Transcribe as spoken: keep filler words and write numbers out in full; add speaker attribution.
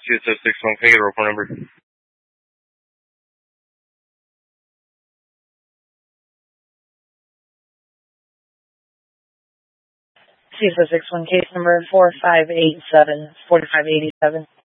Speaker 1: C S S six one, can I get a report number?
Speaker 2: C S S six one, case number four five eight seven, four five eight seven.